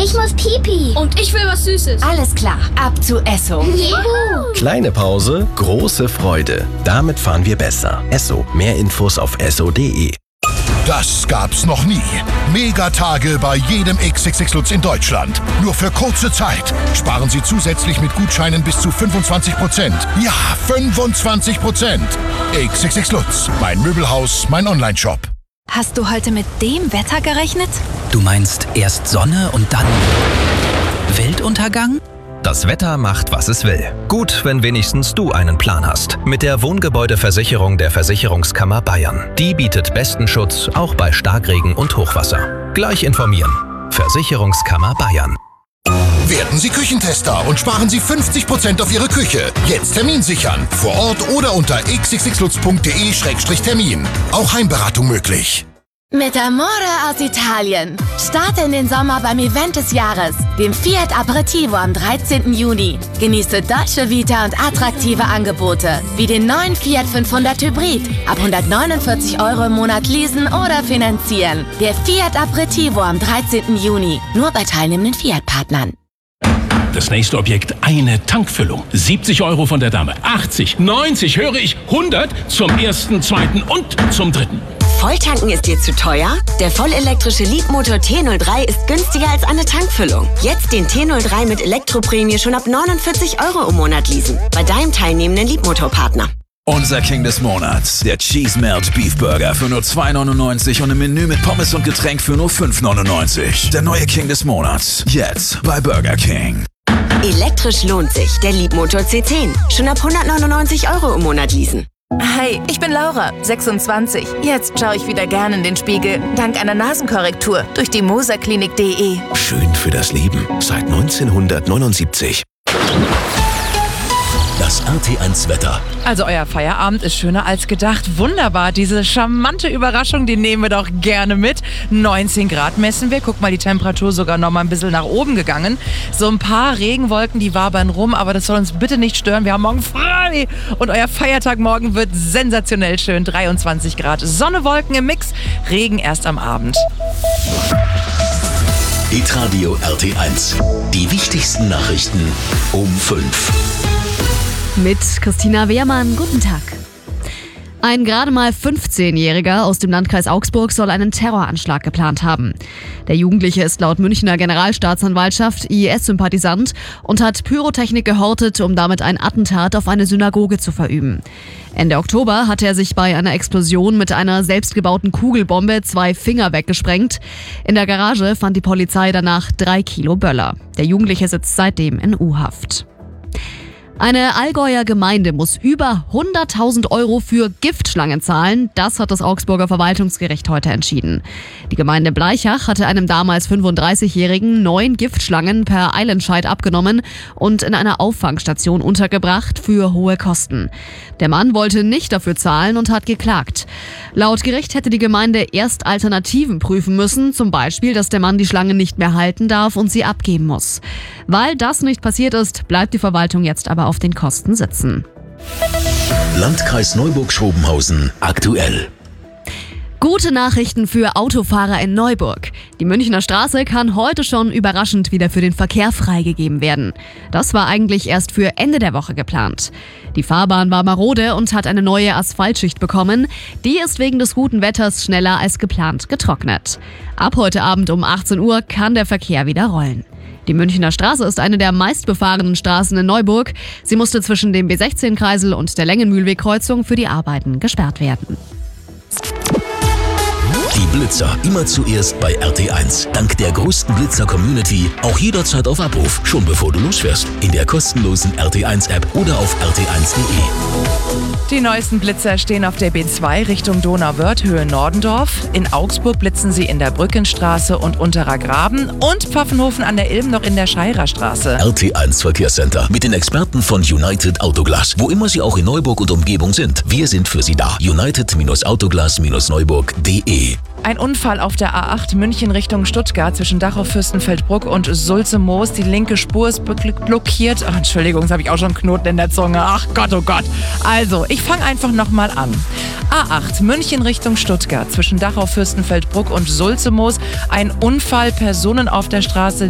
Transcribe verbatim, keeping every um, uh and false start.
Ich muss Pipi. Und ich will was Süßes. Alles klar, ab zu Esso. Juhu. Kleine Pause, große Freude. Damit fahren wir besser. Esso. Mehr Infos auf esso punkt de. Das gab's noch nie. Megatage bei jedem X X X Lutz in Deutschland. Nur für kurze Zeit. Sparen Sie zusätzlich mit Gutscheinen bis zu fünfundzwanzig Prozent. Ja, fünfundzwanzig Prozent. X X X Lutz. Mein Möbelhaus, mein Onlineshop. Hast du heute mit dem Wetter gerechnet? Du meinst erst Sonne und dann Weltuntergang? Das Wetter macht, was es will. Gut, wenn wenigstens du einen Plan hast. Mit der Wohngebäudeversicherung der Versicherungskammer Bayern. Die bietet besten Schutz, auch bei Starkregen und Hochwasser. Gleich informieren. Versicherungskammer Bayern. Werden Sie Küchentester und sparen Sie fünfzig Prozent auf Ihre Küche. Jetzt Termin sichern. Vor Ort oder unter x x x lutz punkt de Schrägstrich Termin. Auch Heimberatung möglich. Mit Amore aus Italien. Starte in den Sommer beim Event des Jahres, dem Fiat Aperitivo am dreizehnten Juni. Genieße Dolce Vita und attraktive Angebote, wie den neuen Fiat fünfhundert Hybrid. Ab hundertneunundvierzig Euro im Monat leasen oder finanzieren. Der Fiat Aperitivo am dreizehnten Juni. Nur bei teilnehmenden Fiat-Partnern. Das nächste Objekt, eine Tankfüllung. siebzig Euro von der Dame. achtzig, neunzig, höre ich, hundert zum ersten, zweiten und zum dritten. Volltanken ist dir zu teuer? Der vollelektrische Leapmotor T null drei ist günstiger als eine Tankfüllung. Jetzt den T null drei mit Elektroprämie schon ab neunundvierzig Euro im Monat leasen. Bei deinem teilnehmenden Leapmotor-Partner. Unser King des Monats, der Cheese Melt Beef Burger für nur zwei neunundneunzig und ein Menü mit Pommes und Getränk für nur fünf neunundneunzig. Der neue King des Monats, jetzt bei Burger King. Elektrisch lohnt sich, der Leapmotor C zehn. Schon ab hundertneunundneunzig Euro im Monat leasen. Hi, ich bin Laura, sechsundzwanzig. Jetzt schaue ich wieder gerne in den Spiegel, dank einer Nasenkorrektur durch die moserklinik punkt de. Schön für das Leben, seit neunzehnhundertneunundsiebzig. Das R T eins Wetter. Also euer Feierabend ist schöner als gedacht. Wunderbar, diese charmante Überraschung, die nehmen wir doch gerne mit. neunzehn Grad messen wir. Guck mal, die Temperatur sogar noch mal ein bisschen nach oben gegangen. So ein paar Regenwolken, die wabern rum, aber das soll uns bitte nicht stören. Wir haben morgen frei und euer Feiertag morgen wird sensationell schön. dreiundzwanzig Grad, Sonne, Wolken im Mix, Regen erst am Abend. Hitradio R T eins. Die wichtigsten Nachrichten um fünf. Mit Christina Wehrmann, guten Tag. Ein gerade mal fünfzehnjähriger aus dem Landkreis Augsburg soll einen Terroranschlag geplant haben. Der Jugendliche ist laut Münchner Generalstaatsanwaltschaft I S-Sympathisant und hat Pyrotechnik gehortet, um damit ein Attentat auf eine Synagoge zu verüben. Ende Oktober hat er sich bei einer Explosion mit einer selbstgebauten Kugelbombe zwei Finger weggesprengt. In der Garage fand die Polizei danach drei Kilo Böller. Der Jugendliche sitzt seitdem in U-Haft. Eine Allgäuer Gemeinde muss über hunderttausend Euro für Giftschlangen zahlen. Das hat das Augsburger Verwaltungsgericht heute entschieden. Die Gemeinde Bleichach hatte einem damals fünfunddreißigjährigen neun Giftschlangen per Eilentscheid abgenommen und in einer Auffangstation untergebracht für hohe Kosten. Der Mann wollte nicht dafür zahlen und hat geklagt. Laut Gericht hätte die Gemeinde erst Alternativen prüfen müssen, zum Beispiel, dass der Mann die Schlangen nicht mehr halten darf und sie abgeben muss. Weil das nicht passiert ist, bleibt die Verwaltung jetzt aber auf den Kosten sitzen. Landkreis Neuburg-Schrobenhausen aktuell. Gute Nachrichten für Autofahrer in Neuburg. Die Münchner Straße kann heute schon überraschend wieder für den Verkehr freigegeben werden. Das war eigentlich erst für Ende der Woche geplant. Die Fahrbahn war marode und hat eine neue Asphaltschicht bekommen. Die ist wegen des guten Wetters schneller als geplant getrocknet. Ab heute Abend um achtzehn Uhr kann der Verkehr wieder rollen. Die Münchner Straße ist eine der meistbefahrenen Straßen in Neuburg. Sie musste zwischen dem B sechzehn Kreisel und der Längenmühlweg-Kreuzung für die Arbeiten gesperrt werden. Die Blitzer immer zuerst bei R T eins. Dank der größten Blitzer-Community auch jederzeit auf Abruf, schon bevor du losfährst. In der kostenlosen R T eins App oder auf r t eins punkt de. Die neuesten Blitzer stehen auf der B zwei Richtung Donauwörth, Höhe Nordendorf. In Augsburg blitzen sie in der Brückenstraße und Unterer Graben und Pfaffenhofen an der Ilm noch in der Scheirerstraße. R T eins Verkehrscenter mit den Experten von United Autoglas. Wo immer sie auch in Neuburg und Umgebung sind, wir sind für sie da. United Autoglas Neuburg punkt de. Ein Unfall auf der A acht München Richtung Stuttgart zwischen Dachau, Fürstenfeldbruck und Sulze-Moos. Die linke Spur ist blockiert. Oh, Entschuldigung, jetzt habe ich auch schon einen Knoten in der Zunge. Ach Gott, oh Gott. Also, ich fange einfach nochmal an. A acht München Richtung Stuttgart zwischen Dachau, Fürstenfeldbruck und Sulze-Moos. Ein Unfall, Personen auf der Straße